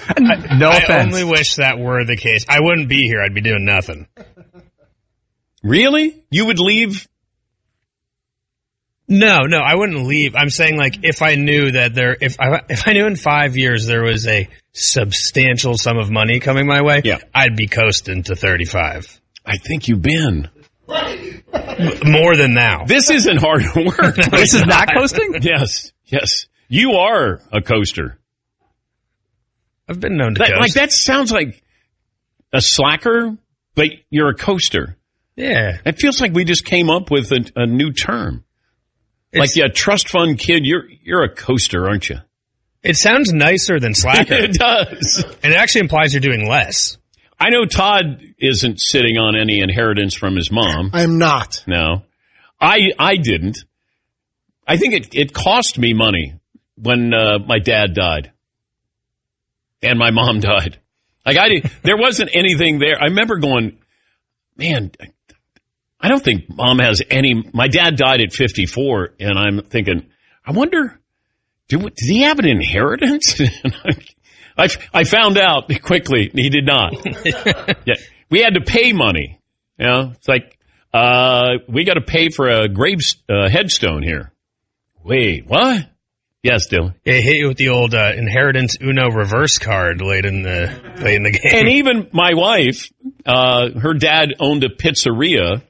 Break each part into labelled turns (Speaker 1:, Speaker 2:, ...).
Speaker 1: No offense.
Speaker 2: I only wish that were the case. I wouldn't be here. I'd be doing nothing.
Speaker 3: Really? You would leave?
Speaker 2: No, I wouldn't leave. I'm saying, like, if I knew that if I knew in 5 years there was a substantial sum of money coming my way, I'd be coasting to 35.
Speaker 3: I think you've been.
Speaker 2: More than now.
Speaker 3: This isn't hard work.
Speaker 1: This is not coasting?
Speaker 3: Yes. You are a coaster.
Speaker 2: I've been known to coast.
Speaker 3: Like, that sounds like a slacker, but you're a coaster.
Speaker 2: Yeah.
Speaker 3: It feels like we just came up with a new term. Like a trust fund kid, you're a coaster, aren't you?
Speaker 2: It sounds nicer than slacker.
Speaker 3: It does.
Speaker 2: And it actually implies you're doing less.
Speaker 3: I know Todd isn't sitting on any inheritance from his mom.
Speaker 4: I'm not.
Speaker 3: No. I didn't. I think it cost me money when my dad died. And my mom died. Like, there wasn't anything there. I remember going, man, I don't think mom has any. My dad died at 54, and I'm thinking, I wonder, did he have an inheritance? I found out quickly he did not. Yeah, we had to pay money. You know, it's like we got to pay for a headstone here. Wait, what? Yes, Dylan.
Speaker 2: Yeah, hit you with the old inheritance Uno reverse card late in the game.
Speaker 3: And even my wife, her dad owned a pizzeria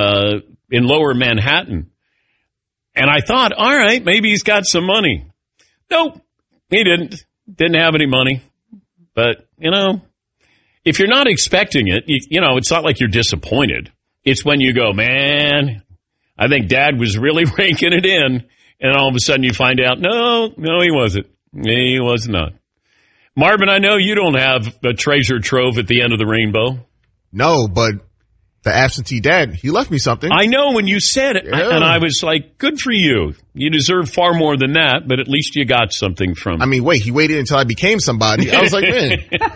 Speaker 3: in Lower Manhattan, and I thought, all right, maybe he's got some money. Nope, he didn't. Didn't have any money. But if you're not expecting it, it's not like you're disappointed. It's when you go, man, I think Dad was really raking it in. And all of a sudden you find out, no, he wasn't. He was not. Marvin, I know you don't have a treasure trove at the end of the rainbow.
Speaker 4: No, but the absentee dad, he left me something.
Speaker 3: I know when you said it, and I was like, good for you. You deserve far more than that, but at least you got something from it.
Speaker 4: I mean, wait, he waited until I became somebody. I was like, man,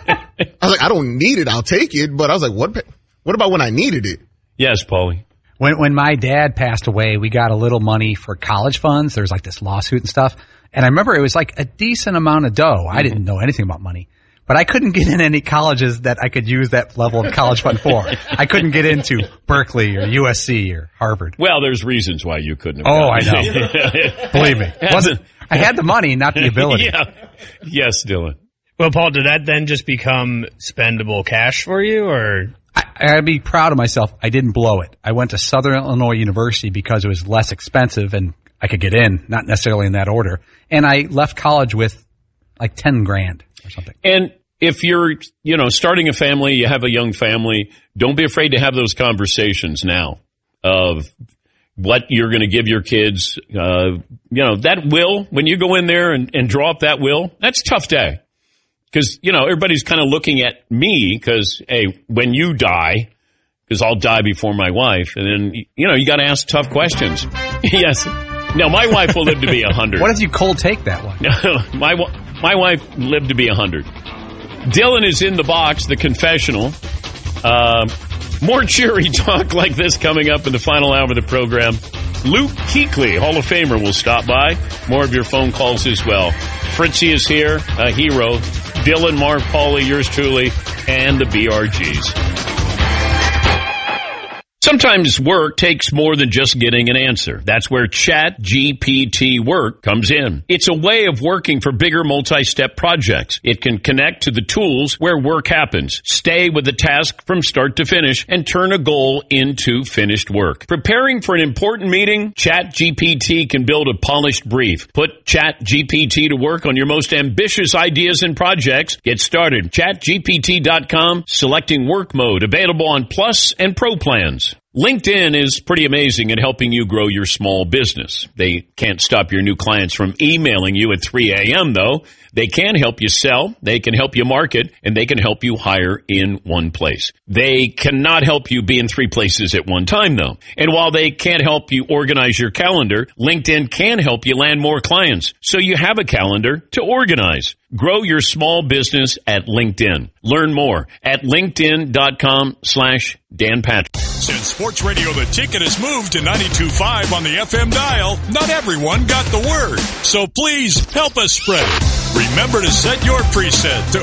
Speaker 4: I don't need it. I'll take it. But I was like, what about when I needed it?
Speaker 3: Yes, Paulie.
Speaker 1: When my dad passed away, we got a little money for college funds. There's like this lawsuit and stuff. And I remember it was like a decent amount of dough. I didn't know anything about money. But I couldn't get in any colleges that I could use that level of college fund for. I couldn't get into Berkeley or USC or Harvard.
Speaker 3: Well, there's reasons why you couldn't have.
Speaker 1: Oh, I know. Believe me. I had the money, not the ability.
Speaker 3: Yeah. Yes, Dylan.
Speaker 2: Well, Paul, did that then just become spendable cash for you, or?
Speaker 1: I'd be proud of myself. I didn't blow it. I went to Southern Illinois University because it was less expensive and I could get in, not necessarily in that order. And I left college with like $10,000 or something.
Speaker 3: And if you're, starting a family, you have a young family, don't be afraid to have those conversations now of what you're going to give your kids. That will, when you go in there and draw up that will, that's a tough day. Because, everybody's kind of looking at me because, hey, when you die, because I'll die before my wife, and then, you got to ask tough questions. Yes. No, my wife will live to be 100.
Speaker 1: What if you cold take that one?
Speaker 3: My wife lived to be 100. Dylan is in the box, the confessional. More cheery talk like this coming up in the final hour of the program. Luke Kuechly, Hall of Famer, will stop by. More of your phone calls as well. Fritzy is here, a hero. Dylan, Marv, Paulie, yours truly, and the BRGs. Sometimes work takes more than just getting an answer. That's where ChatGPT Work comes in. It's a way of working for bigger multi-step projects. It can connect to the tools where work happens, stay with the task from start to finish, and turn a goal into finished work. Preparing for an important meeting? ChatGPT can build a polished brief. Put ChatGPT to work on your most ambitious ideas and projects. Get started. ChatGPT.com, selecting work mode, available on Plus and Pro plans. LinkedIn is pretty amazing at helping you grow your small business. They can't stop your new clients from emailing you at 3 a.m., though. They can help you sell, they can help you market, and they can help you hire in one place. They cannot help you be in 3 places at one time, though. And while they can't help you organize your calendar, LinkedIn can help you land more clients, so you have a calendar to organize. Grow your small business at LinkedIn. Learn more at linkedin.com/Dan Patrick.
Speaker 5: Since Sports Radio The Ticket has moved to 92.5 on the FM dial, not everyone got the word. So please help us spread it. Remember to set your preset to